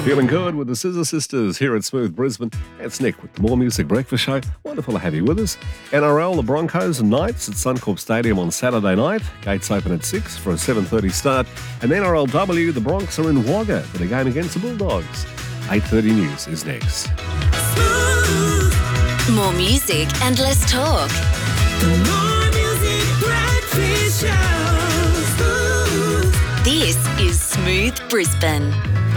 Feeling good with the Scissor Sisters here at Smooth Brisbane. It's Nick with the More Music Breakfast Show. Wonderful to have you with us. NRL, the Broncos and Knights at Suncorp Stadium on Saturday night. Gates open at 6 for a 7:30 start. And NRLW, the Bronx are in Wagga for the game against the Bulldogs. 8:30 news is next. More music and less talk. The More Music Breakfast Show. This is Smooth Brisbane.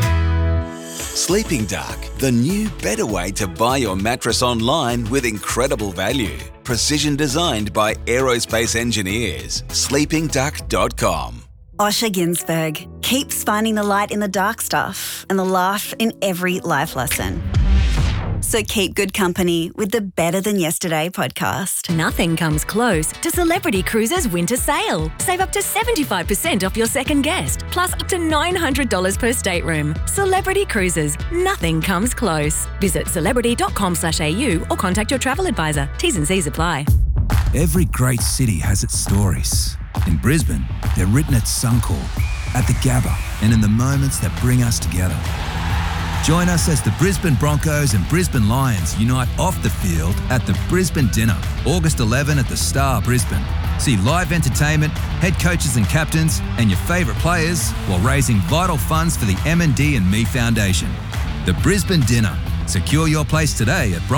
Sleeping Duck, the new, better way to buy your mattress online with incredible value. Precision designed by aerospace engineers. sleepingduck.com. Osher Ginsberg keeps finding the light in the dark stuff and the laugh in every life lesson. So keep good company with the Better Than Yesterday podcast. Nothing comes close to Celebrity Cruises' winter sale. Save up to 75% off your second guest, plus up to $900 per stateroom. Celebrity Cruises, nothing comes close. Visit celebrity.com/au or contact your travel advisor. T's and C's apply. Every great city has its stories. In Brisbane, they're written at Suncorp, at the Gabba, and in the moments that bring us together. Join us as the Brisbane Broncos and Brisbane Lions unite off the field at the Brisbane Dinner, August 11 at the Star Brisbane. See live entertainment, head coaches and captains, and your favourite players while raising vital funds for the M&D and Me Foundation. The Brisbane Dinner. Secure your place today at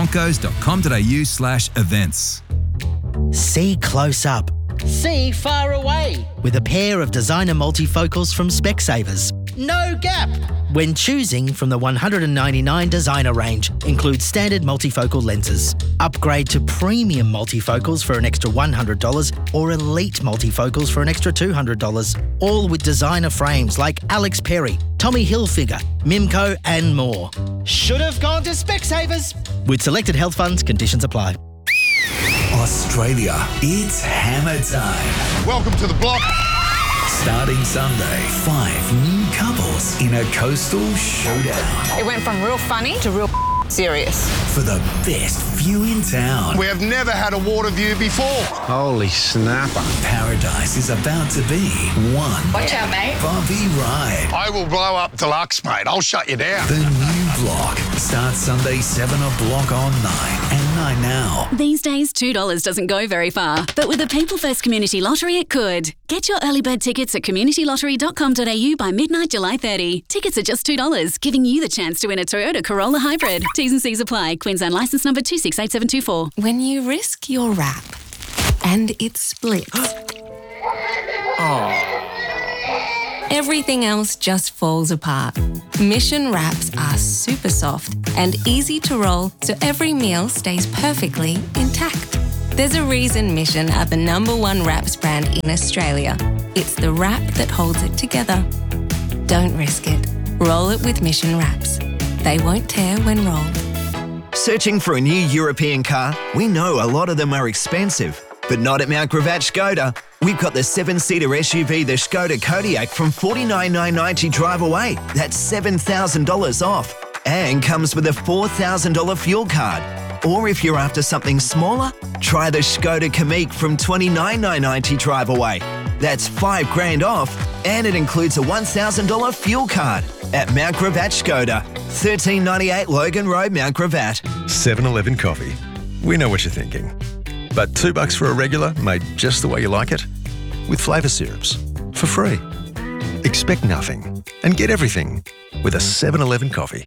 broncos.com.au/events. See close up. See far away. With a pair of designer multifocals from Specsavers. No gap. When choosing from the 199 designer range, includes standard multifocal lenses. Upgrade to premium multifocals for an extra $100 or elite multifocals for an extra $200. All with designer frames like Alex Perry, Tommy Hilfiger, Mimco and more. Should have gone to Specsavers. With selected health funds, conditions apply. Australia, it's hammer time. Welcome to the block. Starting Sunday, 5 new couples in a coastal showdown. It went from real funny to real serious. For the best view in town. We have never had a water view before. Holy snapper. Paradise is about to be one. Watch out, mate. Bumpy ride. I will blow up deluxe, mate. I'll shut you down. The new block starts Sunday 7 o'clock on 9 and 9 now. These days, $2 doesn't go very far, but with the People First Community Lottery, it could. Get your early bird tickets at communitylottery.com.au by midnight July 30. Tickets are just $2, giving you the chance to win a Toyota Corolla Hybrid. T's and C's apply. Queensland licence number 268724. When you risk your wrap and it splits, everything else just falls apart. Mission wraps are super soft and easy to roll, so every meal stays perfectly intact. There's a reason Mission are the #1 wraps brand in Australia. It's the wrap that holds it together. Don't risk it. Roll it with Mission wraps. They won't tear when rolled. Searching for a new European car? We know a lot of them are expensive, but not at Mount Gravatt Skoda. We've got the 7-seater SUV, the Skoda Kodiaq, from $49,990 drive away. That's $7,000 off. And comes with a $4,000 fuel card. Or if you're after something smaller, try the Skoda Kamiq from $29,990 drive away. That's $5,000 off, and it includes a $1,000 fuel card at Mount Gravatt Skoda, 1398 Logan Road, Mount Gravatt. 7-Eleven coffee. We know what you're thinking. But $2 for a regular made just the way you like it? With flavour syrups. For free. Expect nothing and get everything with a 7-Eleven coffee.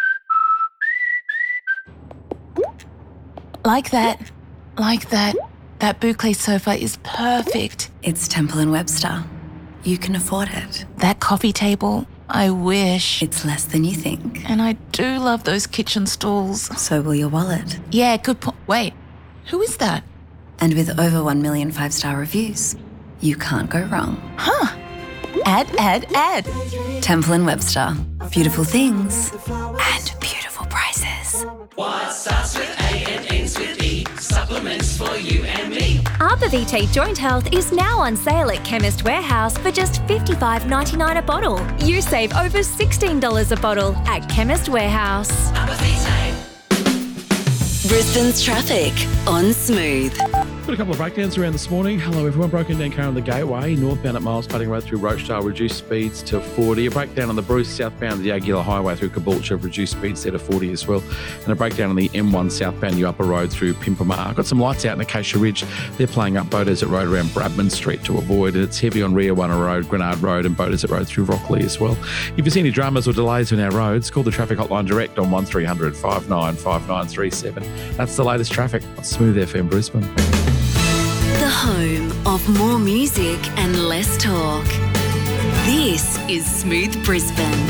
Like that. That boucle sofa is perfect. It's Temple & Webster. You can afford it. That coffee table, I wish. It's less than you think. And I do love those kitchen stools. So will your wallet. Yeah, good point. Wait, who is that? And with over 1 million 5-star reviews, you can't go wrong. Huh. Add. Temple & Webster. Beautiful things and beautiful prices. What starts with A and ends with E? Supplements for you and me. Arborvitae Joint Health is now on sale at Chemist Warehouse for just $55.99 a bottle. You save over $16 a bottle at Chemist Warehouse. Arborvitae. Brisbane's traffic on Smooth. Got a couple of breakdowns around this morning. Hello everyone, broken down car on the Gateway, northbound at Miles Cutting Road through Rochdale, reduced speeds to 40. A breakdown on the Bruce southbound the Aguilar Highway through Caboolture, reduced speeds there to 40 as well. And a breakdown on the M1 southbound New Upper Road through Pimpamar. Got some lights out in Acacia Ridge. They're playing up Bow Desert Road around Bradman Street to avoid it. It's heavy on Rio Warner Road, Grenard Road and Bow Desert Road through Rockley as well. If you see any dramas or delays on our roads, call the traffic hotline direct on 1300 595937. That's the latest traffic on Smooth FM Brisbane. The home of more music and less talk. This is Smooth Brisbane.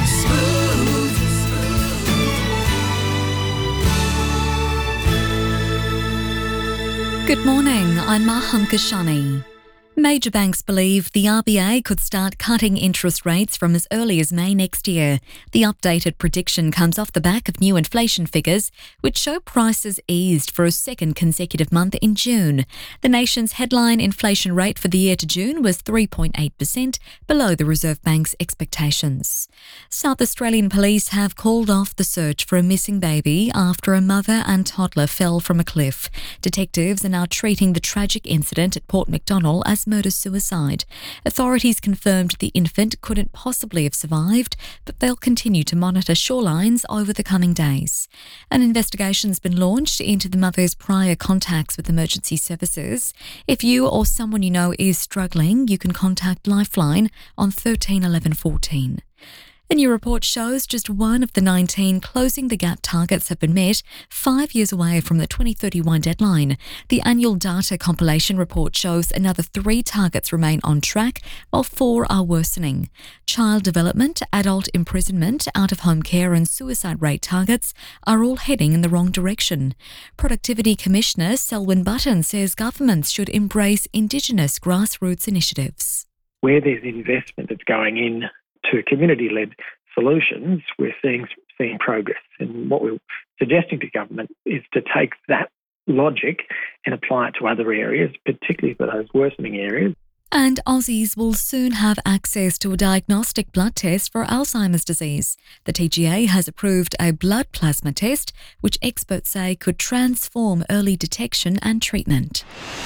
Good morning, I'm Maham Kashani. Major banks believe the RBA could start cutting interest rates from as early as May next year. The updated prediction comes off the back of new inflation figures, which show prices eased for a second consecutive month in June. The nation's headline inflation rate for the year to June was 3.8%, below the Reserve Bank's expectations. South Australian police have called off the search for a missing baby after a mother and toddler fell from a cliff. Detectives are now treating the tragic incident at Port Macdonnell as murder-suicide. Authorities confirmed the infant couldn't possibly have survived, but they'll continue to monitor shorelines over the coming days. An investigation's been launched into the mother's prior contacts with emergency services. If you or someone you know is struggling, you can contact Lifeline on 13 11 14. A new report shows just one of the 19 Closing the Gap targets have been met, 5 years away from the 2031 deadline. The annual data compilation report shows another 3 targets remain on track, while 4 are worsening. Child development, adult imprisonment, out-of-home care and suicide rate targets are all heading in the wrong direction. Productivity Commissioner Selwyn Button says governments should embrace Indigenous grassroots initiatives. Where there's investment that's going in to community-led solutions, we're seeing progress. And what we're suggesting to government is to take that logic and apply it to other areas, particularly for those worsening areas. And Aussies will soon have access to a diagnostic blood test for Alzheimer's disease. The TGA has approved a blood plasma test, which experts say could transform early detection and treatment.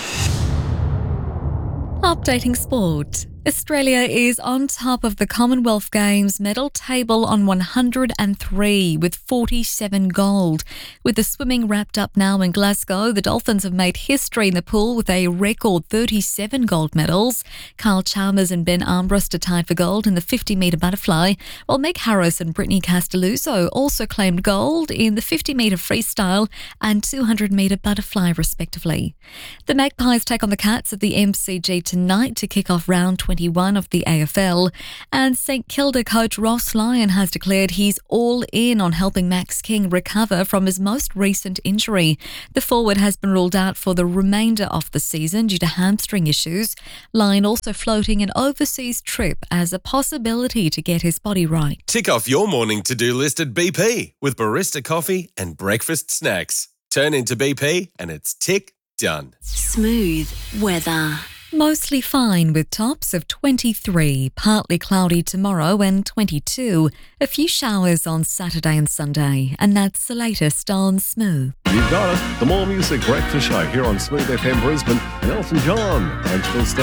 Updating sport. Australia is on top of the Commonwealth Games medal table on 103 with 47 gold. With the swimming wrapped up now in Glasgow, the Dolphins have made history in the pool with a record 37 gold medals. Carl Chalmers and Ben Armbrust are tied for gold in the 50-metre butterfly, while Meg Harris and Brittany Castelluso also claimed gold in the 50-metre freestyle and 200-metre butterfly respectively. The Magpies take on the Cats at the MCG tonight to kick off round 21 of the AFL, and St Kilda coach Ross Lyon has declared he's all in on helping Max King recover from his most recent injury. The forward has been ruled out for the remainder of the season due to hamstring issues. Lyon also floating an overseas trip as a possibility to get his body right. Tick off your morning to-do list at BP with barista coffee and breakfast snacks. Turn into BP and it's tick done. Smooth weather. Mostly fine with tops of 23, partly cloudy tomorrow and 22. A few showers on Saturday and Sunday, and that's the latest on Smooth. You've got it. The More Music Breakfast Show here on Smooth FM Brisbane and Elton John. And still